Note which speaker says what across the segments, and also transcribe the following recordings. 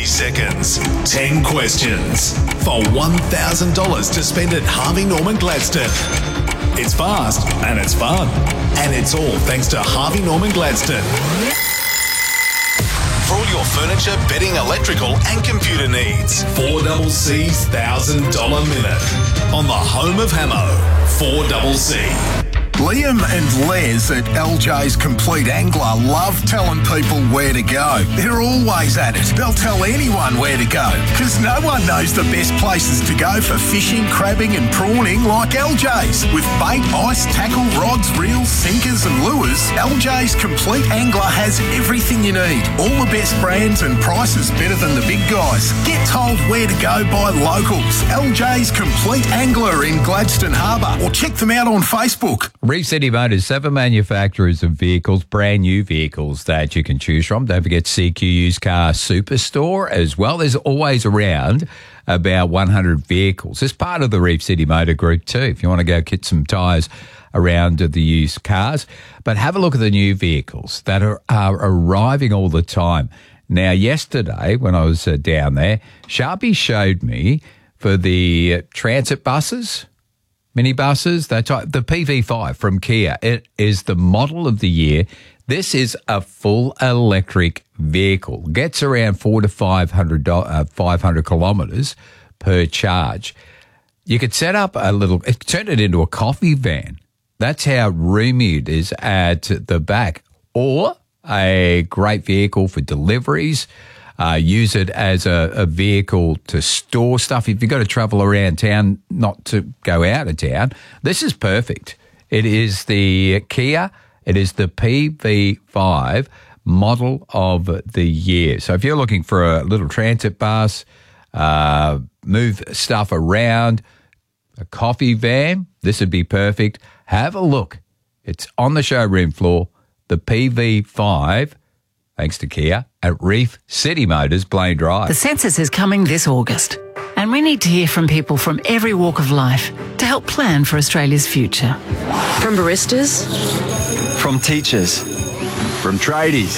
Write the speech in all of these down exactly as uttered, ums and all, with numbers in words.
Speaker 1: sixty seconds, ten questions for one thousand dollars to spend at Harvey Norman Gladstone. It's fast and it's fun. And it's all thanks to Harvey Norman Gladstone. For all your furniture, bedding, electrical and computer needs. four C C's one thousand dollars Minute. On the home of Hamo, four C C.
Speaker 2: Liam and Les at L J's Complete Angler love telling people where to go. They're always at it. They'll tell anyone where to go because no one knows the best places to go for fishing, crabbing and prawning like L J's. With bait, ice, tackle, rods, reels, sinkers and lures, L J's Complete Angler has everything you need. All the best brands and prices better than the big guys. Get told where to go by locals. L J's Complete Angler in Gladstone Harbour, or check them out on Facebook.
Speaker 3: Reef City Motors, seven manufacturers of vehicles, brand new vehicles that you can choose from. Don't forget C Q Used Car Superstore as well. There's always around about one hundred vehicles. It's part of the Reef City Motor Group too, if you want to go get some tyres around the used cars. But have a look at the new vehicles that are, are arriving all the time. Now, yesterday when I was uh, down there, Sharpie showed me for the uh, transit buses, minibuses, that type, the P V five from Kia. It is the model of the year. This is a full electric vehicle. Gets around four to five hundred uh, five hundred kilometres per charge. You could set up a little, turn it into a coffee van. That's how roomy it is at the back. Or a great vehicle for deliveries. Uh, use it as a, a vehicle to store stuff. If you've got to travel around town, not to go out of town, this is perfect. It is the Kia. It is the P V five model of the year. So if you're looking for a little transit bus, uh, move stuff around, a coffee van, this would be perfect. Have a look. It's on the showroom floor, the P V five, thanks to Kia, at Reef City Motors, Blaine Drive.
Speaker 4: The census is coming this August, and we need to hear from people from every walk of life to help plan for Australia's future.
Speaker 5: From baristas,
Speaker 6: from teachers, from tradies,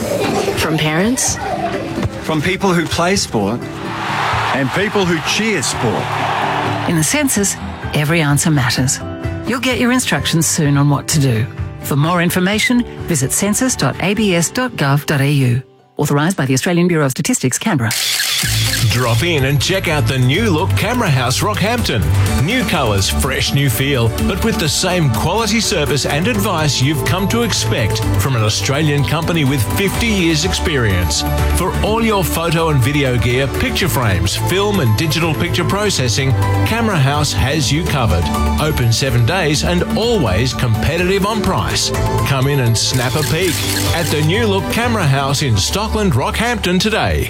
Speaker 5: from parents,
Speaker 6: from people who play sport, and people who cheer sport.
Speaker 4: In the census, every answer matters. You'll get your instructions soon on what to do. For more information, visit census dot a b s dot gov dot a u. Authorised by the Australian Bureau of Statistics, Canberra.
Speaker 7: Drop in and check out the new look Camera House Rockhampton. New colours, fresh new feel, but with the same quality service and advice you've come to expect from an Australian company with fifty years experience. For all your photo and video gear, picture frames, film and digital picture processing, Camera House has you covered. Open seven days and always competitive on price. Come in and snap a peek at the new look Camera House in Stockland, Rockhampton today.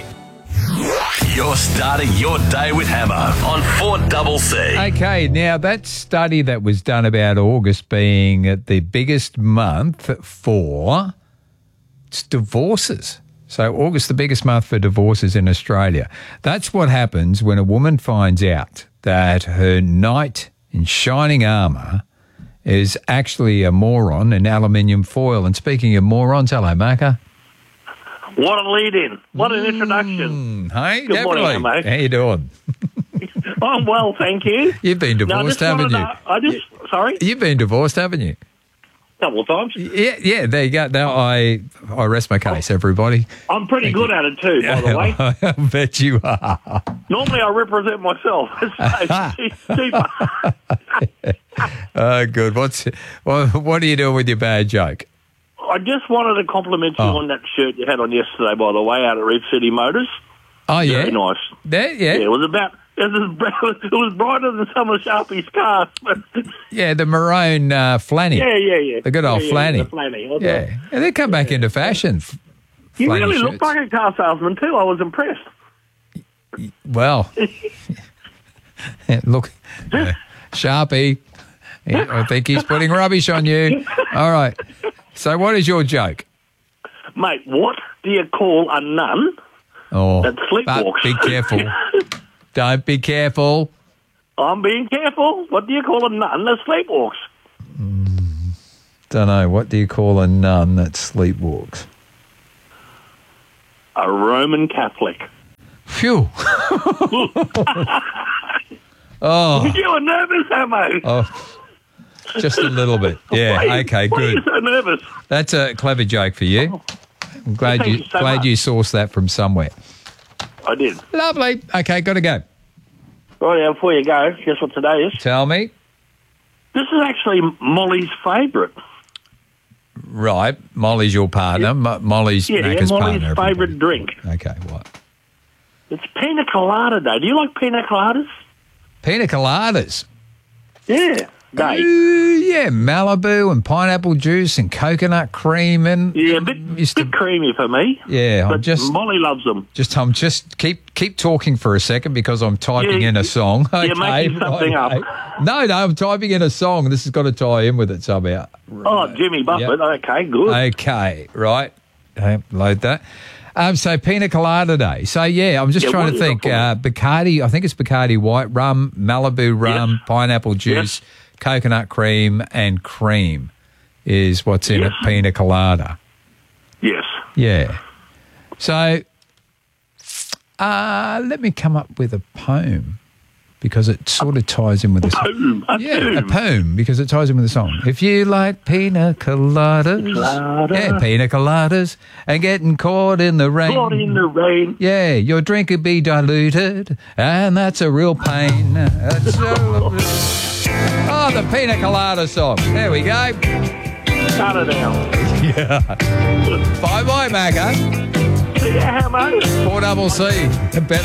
Speaker 1: You're starting your day with Hammer on four C C.
Speaker 3: Okay, now that study that was done about August being the biggest month for it's divorces. So August, the biggest month for divorces in Australia. That's what happens when a woman finds out that her knight in shining armour is actually a moron in aluminium foil. And speaking of morons, hello, Marco.
Speaker 8: What a lead-in. What an introduction.
Speaker 3: Mm, hey,
Speaker 8: Good
Speaker 3: definitely.
Speaker 8: morning, mate.
Speaker 3: How you doing?
Speaker 8: I'm well, thank you.
Speaker 3: You've been divorced,
Speaker 8: no,
Speaker 3: haven't you?
Speaker 8: To, I just, sorry?
Speaker 3: You've been divorced, haven't you?
Speaker 8: Couple of times.
Speaker 3: Yeah, yeah, there you go. Now I I rest my case, everybody.
Speaker 8: I'm pretty
Speaker 3: Thank
Speaker 8: good
Speaker 3: you.
Speaker 8: at it too, by the way.
Speaker 3: I bet you are.
Speaker 8: Normally I represent myself. It's cheaper.
Speaker 3: Oh, good. What's what, what are you doing with your bad joke?
Speaker 8: I just wanted to compliment you
Speaker 3: Oh.
Speaker 8: on that shirt you had on yesterday, by the way, out at Reef City Motors.
Speaker 3: Oh, yeah?
Speaker 8: Very nice.
Speaker 3: There, yeah.
Speaker 8: Yeah, it was about... It was, it was brighter than some of Sharpie's cars.
Speaker 3: Yeah, the maroon uh, flanny.
Speaker 8: Yeah, yeah, yeah.
Speaker 3: The good old
Speaker 8: yeah,
Speaker 3: flanny.
Speaker 8: Yeah, the flanny. Okay.
Speaker 3: Yeah. And they come back
Speaker 8: Yeah.
Speaker 3: into fashion. f-
Speaker 8: You
Speaker 3: flanny
Speaker 8: really
Speaker 3: shirts.
Speaker 8: look like a car salesman too. I was impressed.
Speaker 3: Well, look, uh, Sharpie, he- I think he's putting rubbish on you. All right. So what is your joke?
Speaker 8: Mate, what do you call a nun
Speaker 3: Oh,
Speaker 8: that
Speaker 3: but
Speaker 8: sleepwalks?
Speaker 3: be careful. Don't be careful.
Speaker 8: I'm being careful. What do you call a nun that sleepwalks?
Speaker 3: Don't know. What do you call a nun that sleepwalks?
Speaker 8: A Roman Catholic.
Speaker 3: Phew. oh.
Speaker 8: You were nervous, Hamo.
Speaker 3: Oh. Just a little bit. Yeah,
Speaker 8: Why-
Speaker 3: okay,
Speaker 8: why are you
Speaker 3: good.
Speaker 8: so nervous?
Speaker 3: That's a clever joke for you. I'm glad
Speaker 8: Thank
Speaker 3: you,
Speaker 8: you so
Speaker 3: glad
Speaker 8: much.
Speaker 3: you sourced that from somewhere.
Speaker 8: I did.
Speaker 3: Lovely. Okay, got to go.
Speaker 8: Right now, before you go, guess what today is?
Speaker 3: Tell me.
Speaker 8: This is actually Molly's favourite.
Speaker 3: Right, Molly's your partner. Mo- Molly's
Speaker 8: Yeah,
Speaker 3: Macca's
Speaker 8: Molly's
Speaker 3: partner.
Speaker 8: favourite drink.
Speaker 3: Okay, what?
Speaker 8: It's pina colada day. Do you like pina coladas?
Speaker 3: Pina coladas.
Speaker 8: Yeah, day.
Speaker 3: Ooh, yeah, Malibu and pineapple juice and coconut cream and
Speaker 8: Yeah, a bit,
Speaker 3: used to-
Speaker 8: bit creamy for me.
Speaker 3: yeah. I'm
Speaker 8: But
Speaker 3: just
Speaker 8: Molly loves them.
Speaker 3: just I'm just keep keep talking for a second because I'm typing
Speaker 8: Yeah,
Speaker 3: in a song.
Speaker 8: you're
Speaker 3: Okay,
Speaker 8: making something up.
Speaker 3: okay. No, no, I'm typing in a song. This has got to tie in with it somehow.
Speaker 8: Oh, Jimmy Buffett. Okay, good.
Speaker 3: Okay, right. Okay, load that. Um, so pina colada day. So yeah, I'm just
Speaker 8: Yeah,
Speaker 3: trying
Speaker 8: what
Speaker 3: to
Speaker 8: is it
Speaker 3: think.
Speaker 8: for?
Speaker 3: Uh, Bacardi, I think it's Bacardi white rum, Malibu rum,
Speaker 8: Yes.
Speaker 3: pineapple juice,
Speaker 8: Yes.
Speaker 3: coconut cream, and cream is what's in
Speaker 8: Yes.
Speaker 3: a pina colada.
Speaker 8: Yes.
Speaker 3: Yeah. So uh, let me come up with a poem because it sort of ties in with the song.
Speaker 8: Boom. A
Speaker 3: Yeah, a
Speaker 8: boom.
Speaker 3: poem because it ties in with the song. If you like pina coladas,
Speaker 8: Colada.
Speaker 3: yeah, pina coladas, and getting caught in the rain,
Speaker 8: Caught in the rain.
Speaker 3: yeah, your drink could be diluted, and that's a real pain. That's so- oh, the pina colada song. There we go.
Speaker 8: Cut it out.
Speaker 3: Bye bye, Macca.
Speaker 8: See you, Hamo.
Speaker 3: Four double C. Better.